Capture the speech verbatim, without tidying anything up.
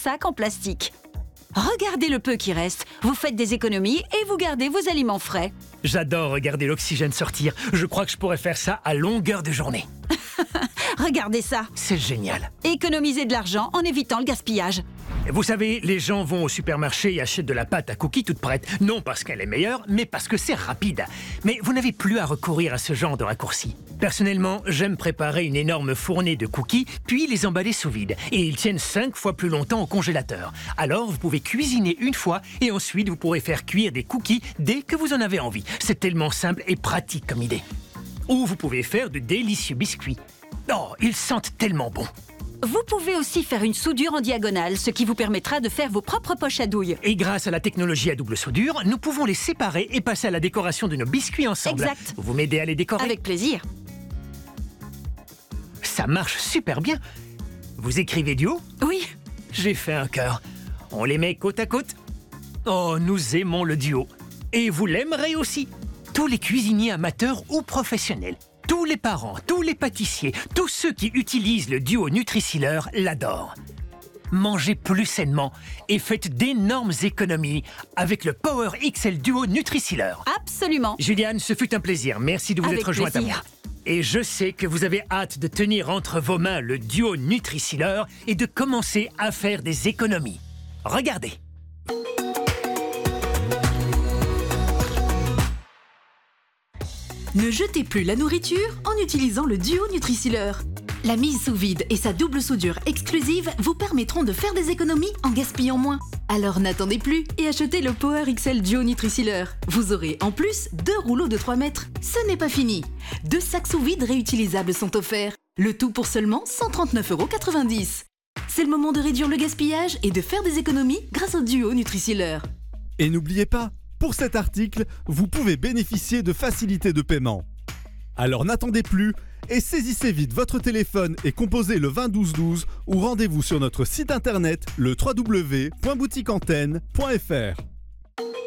sacs en plastique. Regardez le peu qui reste. Vous faites des économies et vous gardez vos aliments frais. J'adore regarder l'oxygène sortir. Je crois que je pourrais faire ça à longueur de journée. Regardez ça. C'est génial. Économiser de l'argent en évitant le gaspillage. Vous savez, les gens vont au supermarché et achètent de la pâte à cookies toute prête. Non parce qu'elle est meilleure, mais parce que c'est rapide. Mais vous n'avez plus à recourir à ce genre de raccourci. Personnellement, j'aime préparer une énorme fournée de cookies, puis les emballer sous vide. Et ils tiennent cinq fois plus longtemps au congélateur. Alors, vous pouvez cuisiner une fois et ensuite vous pourrez faire cuire des cookies dès que vous en avez envie. C'est tellement simple et pratique comme idée. Ou vous pouvez faire de délicieux biscuits. Oh, ils sentent tellement bon. Vous pouvez aussi faire une soudure en diagonale, ce qui vous permettra de faire vos propres poches à douille. Et grâce à la technologie à double soudure, nous pouvons les séparer et passer à la décoration de nos biscuits ensemble. Exact. Vous m'aidez à les décorer ? Avec plaisir. Ça marche super bien. Vous écrivez duo ? Oui. J'ai fait un cœur. On les met côte à côte. Oh, nous aimons le duo. Et vous l'aimerez aussi. Tous les cuisiniers amateurs ou professionnels, tous les parents, tous les pâtissiers, tous ceux qui utilisent le duo Nutri-Sealer l'adorent. Mangez plus sainement et faites d'énormes économies avec le Power X L Duo Nutri-Sealer. Absolument. Juliane, ce fut un plaisir. Merci de vous Avec être jointe à plaisir. moi. Et je sais que vous avez hâte de tenir entre vos mains le duo Nutri-Sealer et de commencer à faire des économies. Regardez. Ne jetez plus la nourriture en utilisant le duo Nutri-Sealer. La mise sous vide et sa double soudure exclusive vous permettront de faire des économies en gaspillant moins. Alors n'attendez plus et achetez le Power X L Duo Nutri-Sealer. Vous aurez en plus deux rouleaux de trois mètres. Ce n'est pas fini. Deux sacs sous vide réutilisables sont offerts. Le tout pour seulement cent trente-neuf euros quatre-vingt-dix. C'est le moment de réduire le gaspillage et de faire des économies grâce au duo Nutri-Sealer. Et n'oubliez pas, pour cet article, vous pouvez bénéficier de facilités de paiement. Alors n'attendez plus et saisissez vite votre téléphone et composez le vingt douze douze ou rendez-vous sur notre site internet le w w w point boutique antenne point f r.